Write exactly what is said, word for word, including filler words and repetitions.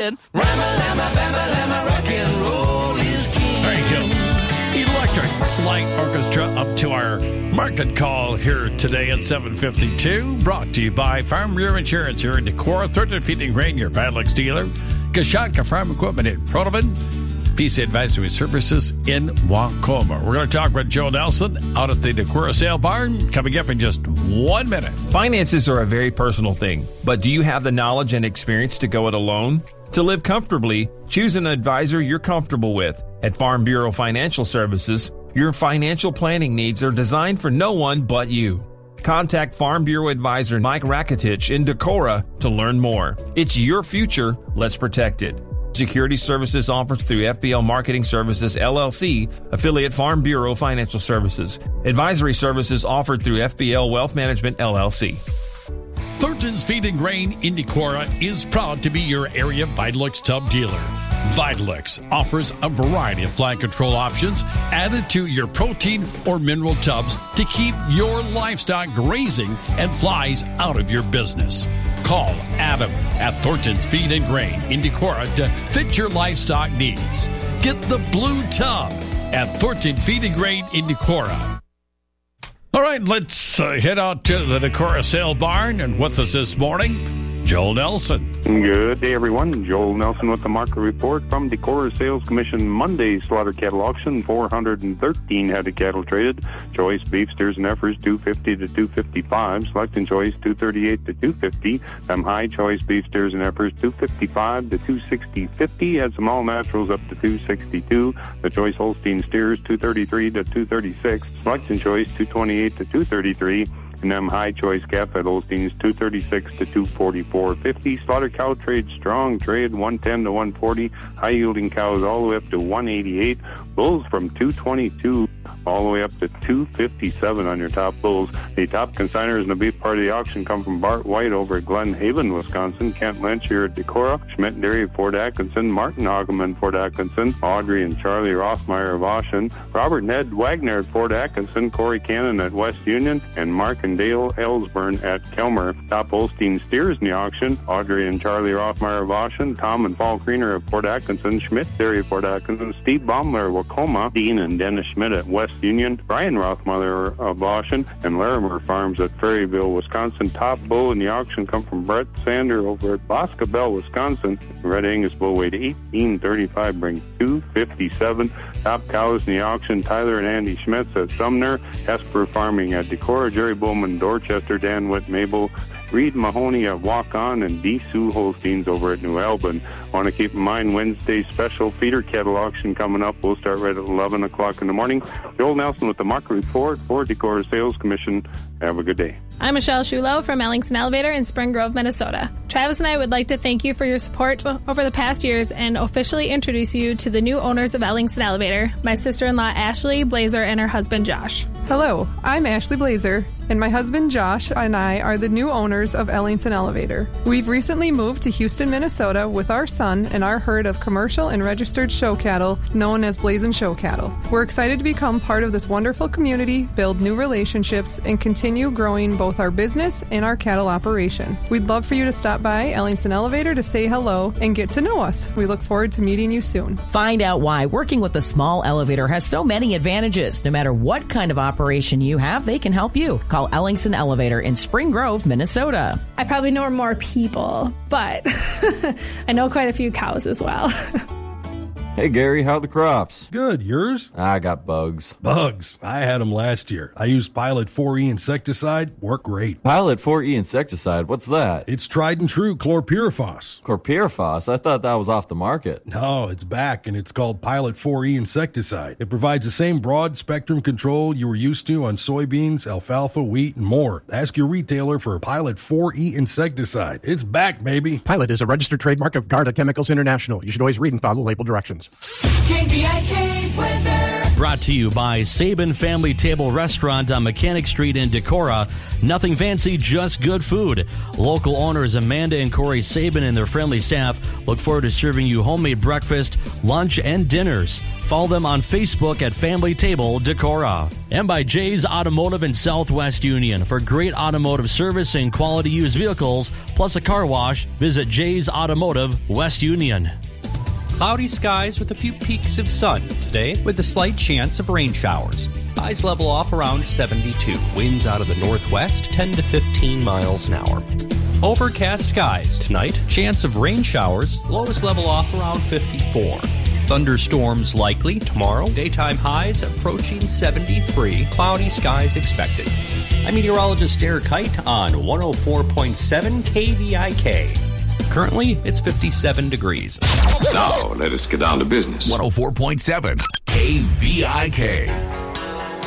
in. Rama-lama-bama-lama, rock and roll is king. There you go. Electric Light Orchestra up to our market call here today at seven fifty-two. Brought to you by Farm Bureau Insurance here in Decorah, thirteen Feeding Grain, your Vadelux dealer. Kashatka Farm Equipment in Pronovan. P C Advisory Services in Wacoma. We're going to talk with Joe Nelson out at the Decorah Sale Barn coming up in just one minute. Finances are a very personal thing, but do you have the knowledge and experience to go it alone? To live comfortably, choose an advisor you're comfortable with. At Farm Bureau Financial Services, your financial planning needs are designed for no one but you. Contact Farm Bureau Advisor Mike Rakitich in Decorah to learn more. It's your future. Let's protect it. Security services offered through F B L Marketing Services, L L C, affiliate Farm Bureau Financial Services. Advisory services offered through F B L Wealth Management, L L C. Thornton's Feed and Grain in Decorah is proud to be your area Vitalux tub dealer. Vitalux offers a variety of fly control options added to your protein or mineral tubs to keep your livestock grazing and flies out of your business. Call Adam at Thornton's Feed and Grain in Decorah to fit your livestock needs. Get the blue tub at Thornton Feed and Grain in Decorah. All right, let's uh, head out to the Decorah Sale Barn, and with us this morning, Joel Nelson. Good day, everyone. Joel Nelson with the market report from Decorah Sales Commission Monday slaughter cattle auction. four hundred thirteen head of cattle traded. Choice beef steers and heifers two fifty to two fifty-five. Select and choice two thirty-eight to two fifty. Them high choice beef steers and heifers two fifty-five to two sixty fifty. Had some all naturals up to two sixty-two. The choice Holstein steers two thirty-three to two thirty-six. Select and choice two twenty-eight to two thirty-three. And them high choice calf-fed Holsteins two thirty-six to two forty-four fifty. Slaughter cow trade strong trade one ten to one forty. High yielding cows all the way up to one eighty-eight. Bulls from two twenty-two all the way up to two fifty-seven on your top bulls. The top consigners in the beef part of the auction come from Bart White over at Glen Haven, Wisconsin. Kent Lynch here at Decorah. Schmidt Dairy Fort Atkinson. Martin Hageman Fort Atkinson. Audrey and Charlie Rothmeyer of Oshen. Robert and Ed Wagner at Fort Atkinson. Corey Cannon at West Union. And Mark and Dale Ellsburn at Kelmer. Top Holstein steers in the auction. Audrey and Charlie Rothmeyer of Oshen. Tom and Paul Kriener of Fort Atkinson. Schmidt Dairy of Fort Atkinson. Steve Baumler of Wacoma. Dean and Dennis Schmidt at West Union. Brian Rothmeyer of Oshen. And Larimer Farms at Ferryville, Wisconsin. Top bull in the auction come from Brett Sander over at Boscobel, Wisconsin. Red Angus bull weighed eighteen thirty-five, brings two fifty-seven. Top cows in the auction, Tyler and Andy Schmitz at Sumner. Hesper Farming at Decorah. Jerry Bowman, Dorchester. Dan Witt, Mabel. Reed Mahoney at Walk-On, and D. Sue Holsteins over at New Albin. Want to keep in mind Wednesday's special feeder cattle auction coming up. We'll start right at eleven o'clock in the morning. Joel Nelson with the market report for Decorah Sales Commission. Have a good day. I'm Michelle Shulo from Ellingson Elevator in Spring Grove, Minnesota. Travis and I would like to thank you for your support over the past years and officially introduce you to the new owners of Ellingson Elevator, my sister-in-law Ashley Blazer and her husband Josh. Hello, I'm Ashley Blazer, and my husband Josh and I are the new owners of Ellingson Elevator. We've recently moved to Houston, Minnesota with our son and our herd of commercial and registered show cattle known as Blazin' Show Cattle. We're excited to become part of this wonderful community, build new relationships, and continue growing both our business and our cattle operation. We'd love for you to stop by Ellingson Elevator to say hello and get to know us. We look forward to meeting you soon. Find out why working with a small elevator has so many advantages. No matter what kind of operation you have, they can help you. Call Ellingson Elevator in Spring Grove, Minnesota. I probably know more people, but I know quite a few cows as well. Hey, Gary, how are the crops? Good. Yours? I got bugs. Bugs. I had them last year. I used Pilot four E insecticide. Worked great. Pilot four E insecticide? What's that? It's tried and true chlorpyrifos. Chlorpyrifos? I thought that was off the market. No, it's back, and it's called Pilot four E insecticide. It provides the same broad-spectrum control you were used to on soybeans, alfalfa, wheat, and more. Ask your retailer for Pilot four E insecticide. It's back, baby. Pilot is a registered trademark of Garda Chemicals International. You should always read and follow label directions. K B I K weather. Brought to you by Sabin Family Table Restaurant on Mechanic Street in Decorah. Nothing fancy, just good food. Local owners Amanda and Corey Sabin and their friendly staff look forward to serving you homemade breakfast, lunch, and dinners. Follow them on Facebook at Family Table Decorah. And by Jay's Automotive in Southwest Union. For great automotive service and quality used vehicles, plus a car wash, visit Jay's Automotive, West Union. Cloudy skies with a few peaks of sun today with a slight chance of rain showers. Highs level off around seventy-two. Winds out of the northwest ten to fifteen miles an hour. Overcast skies tonight. Chance of rain showers. Lows level off around fifty-four. Thunderstorms likely tomorrow. Daytime highs approaching seventy-three. Cloudy skies expected. I'm meteorologist Derek Kite on one oh four point seven K V I K. Currently, it's fifty-seven degrees. Now, let us get down to business. one oh four point seven K V I K.